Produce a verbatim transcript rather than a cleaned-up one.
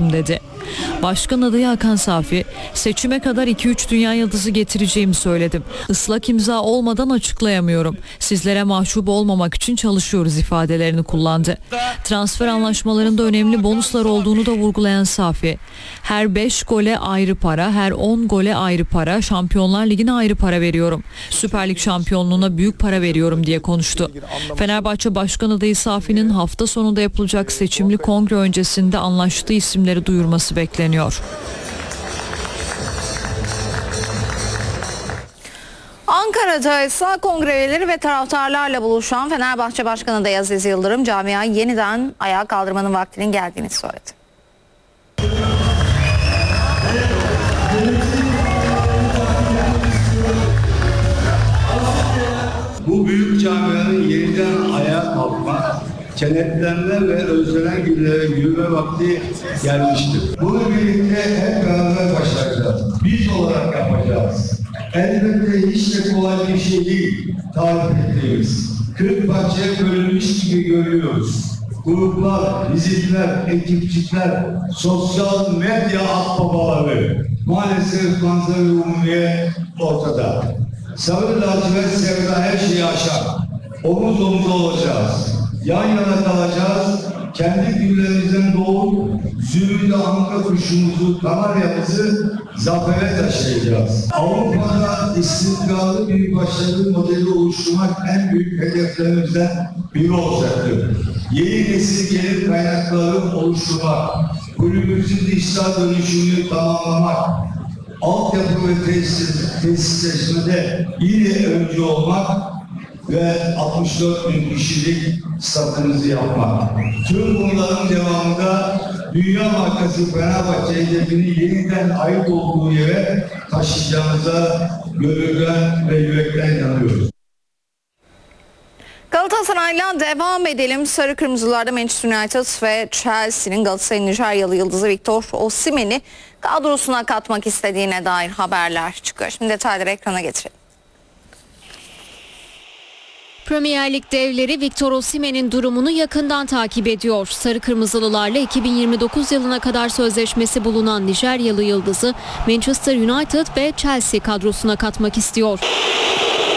konuştum dedi. Başkan adayı Hakan Safi, seçime kadar iki üç dünya yıldızı getireceğimi söyledim. Islak imza olmadan açıklayamıyorum. Sizlere mahcup olmamak için çalışıyoruz ifadelerini kullandı. Transfer anlaşmalarında önemli bonuslar olduğunu da vurgulayan Safi, her beş gole ayrı para, her on gole ayrı para, Şampiyonlar Ligi'ne ayrı para veriyorum. Süper Lig şampiyonluğuna büyük para veriyorum diye konuştu. Fenerbahçe Başkan adayı Safi'nin hafta sonunda yapılacak seçimli kongre öncesinde anlaştığı isimleri duyurması bekleniyor. Ankara'da ise kongre üyeleri ve taraftarlarla buluşan Fenerbahçe Başkanı adayı Aziz Yıldırım camiayı yeniden ayağa kaldırmanın vaktinin geldiğini söyledi. Bu büyük camianın yeniden ayağa kalkma, kenetlenme ve özlenen günlere yürüme vakti gelmiştir. Bunu birlikte hep beraber başlayacağız. Biz olarak yapacağız. Elbette hiç de kolay bir şey değil tarif ettiğimiz. kırk parçaya bölünmüş gibi görüyoruz. Gruplar, vizitler, ekipçikler, sosyal medya akbabaları. Maalesef manzara umumiye ortada. Sarı lacivert sevda her şeyi aşar. Omuz omuza olacağız. Yan yana kalacağız. Kendi güllerimizden doğup zümrüt anka kuşumuzu, kanaryamızı zafere taşıyacağız. Avrupa'da istikrarlı bir başarı modeli oluşturmak en büyük hedeflerimizden biri olacaktır. Yeni nesil gelir kaynakları oluşturmak, kulübümüzün dijital dönüşümünü tamamlamak, altyapı ve tesis, tesisleşmede yine öncü olmak ve altmış dört bin kişilik statımızı yapmak. Tüm bunların devamında dünya markası Fenerbahçe hedefini yeniden ait olduğu yere taşıyacağımıza gönülden ve yürekten inanıyoruz. Galatasaray'la devam edelim. Sarı Kırmızılar'da Manchester United ve Chelsea'nin Galatasaray'ın Nijeryalı yıldızı Victor Osimhen'i kadrosuna katmak istediğine dair haberler çıkıyor. Şimdi detayları ekrana getirelim. Premier Lig devleri Victor Osimhen'in durumunu yakından takip ediyor. Sarı Kırmızılılarla iki bin yirmi dokuz yılına kadar sözleşmesi bulunan Nijeryalı yıldızı Manchester United ve Chelsea kadrosuna katmak istiyor.